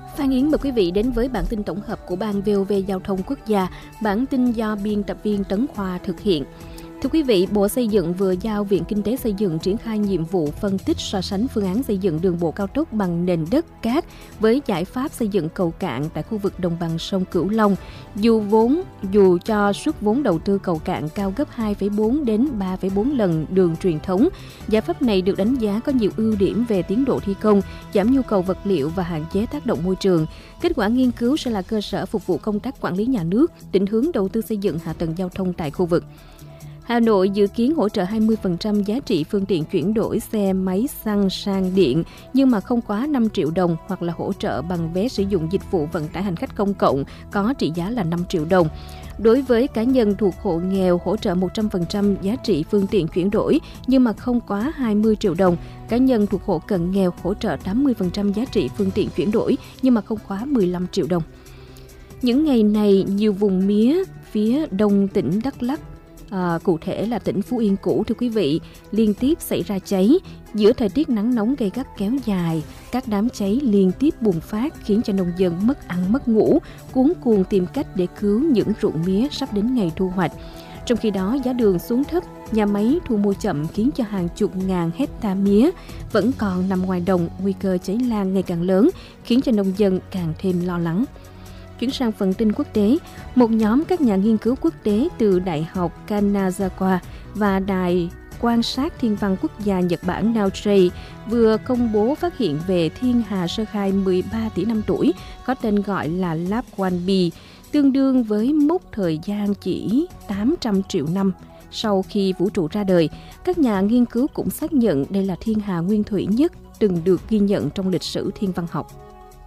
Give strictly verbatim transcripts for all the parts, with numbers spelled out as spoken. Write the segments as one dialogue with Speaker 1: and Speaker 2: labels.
Speaker 1: Phan Yến mời quý vị đến với bản tin tổng hợp của Ban vê o vê Giao thông Quốc gia. Bản tin do biên tập viên Tấn Khoa thực hiện. Thưa quý vị, Bộ Xây dựng vừa giao Viện Kinh tế Xây dựng triển khai nhiệm vụ phân tích so sánh phương án xây dựng đường bộ cao tốc bằng nền đất cát với giải pháp xây dựng cầu cạn tại khu vực đồng bằng sông Cửu Long. Dù vốn dù cho suất vốn đầu tư cầu cạn cao gấp hai phẩy bốn đến ba phẩy bốn lần đường truyền thống, giải pháp này được đánh giá có nhiều ưu điểm về tiến độ thi công, giảm nhu cầu vật liệu và hạn chế tác động môi trường. Kết quả nghiên cứu sẽ là cơ sở phục vụ công tác quản lý nhà nước, định hướng đầu tư xây dựng hạ tầng giao thông tại khu vực. Hà Nội dự kiến hỗ trợ hai mươi phần trăm giá trị phương tiện chuyển đổi xe máy xăng sang điện nhưng mà không quá năm triệu đồng, hoặc là hỗ trợ bằng vé sử dụng dịch vụ vận tải hành khách công cộng có trị giá là năm triệu đồng. Đối với cá nhân thuộc hộ nghèo, hỗ trợ một trăm phần trăm giá trị phương tiện chuyển đổi nhưng mà không quá hai mươi triệu đồng. Cá nhân thuộc hộ cận nghèo hỗ trợ tám mươi phần trăm giá trị phương tiện chuyển đổi nhưng mà không quá mười lăm triệu đồng. Những ngày này, nhiều vùng mía phía đông tỉnh Đắk Lắk, À, cụ thể là tỉnh Phú Yên cũ, thưa quý vị, liên tiếp xảy ra cháy. Giữa thời tiết nắng nóng gay gắt kéo dài, các đám cháy liên tiếp bùng phát khiến cho nông dân mất ăn mất ngủ, cuống cuồng tìm cách để cứu những ruộng mía sắp đến ngày thu hoạch. Trong khi đó, giá đường xuống thấp, nhà máy thu mua chậm khiến cho hàng chục ngàn hecta mía vẫn còn nằm ngoài đồng, nguy cơ cháy lan ngày càng lớn, khiến cho nông dân càng thêm lo lắng. Chuyển sang phần tin quốc tế, một nhóm các nhà nghiên cứu quốc tế từ Đại học Kanazawa và Đài quan sát thiên văn quốc gia Nhật Bản Nautri vừa công bố phát hiện về thiên hà sơ khai mười ba tỷ năm tuổi, có tên gọi là Lab một B, tương đương với mốc thời gian chỉ tám trăm triệu năm. Sau khi vũ trụ ra đời, các nhà nghiên cứu cũng xác nhận đây là thiên hà nguyên thủy nhất từng được ghi nhận trong lịch sử thiên văn học.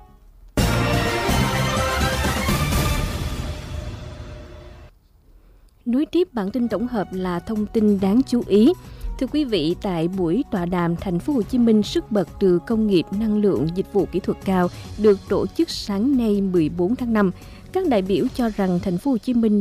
Speaker 1: Nối tiếp bản tin tổng hợp là thông tin đáng chú ý. Thưa quý vị, tại buổi tọa đàm Thành phố Hồ Chí Minh sức bật từ công nghiệp, năng lượng, dịch vụ kỹ thuật cao được tổ chức sáng nay mười bốn tháng năm, các đại biểu cho rằng Thành phố Hồ Chí Minh